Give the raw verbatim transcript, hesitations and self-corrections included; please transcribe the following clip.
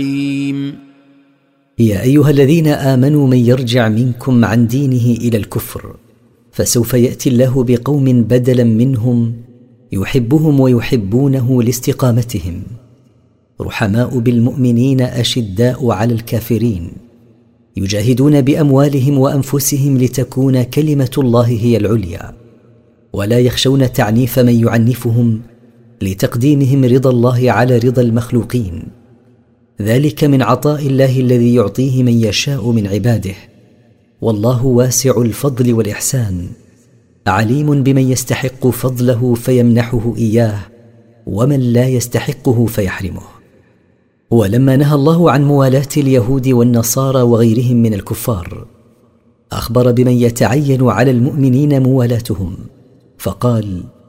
يا أيها الذين آمنوا من يرجع منكم عن دينه إلى الكفر فسوف يأتي الله بقوم بدلا منهم يحبهم ويحبونه لاستقامتهم رحماء بالمؤمنين أشداء على الكافرين يجاهدون بأموالهم وأنفسهم لتكون كلمة الله هي العليا ولا يخشون تعنيف من يعنفهم لتقديمهم رضا الله على رضا المخلوقين ذلك من عطاء الله الذي يعطيه من يشاء من عباده والله واسع الفضل والإحسان عليم بمن يستحق فضله فيمنحه إياه ومن لا يستحقه فيحرمه. ولما نهى الله عن موالاة اليهود والنصارى وغيرهم من الكفار أخبر بمن يتعين على المؤمنين موالاتهم فقال: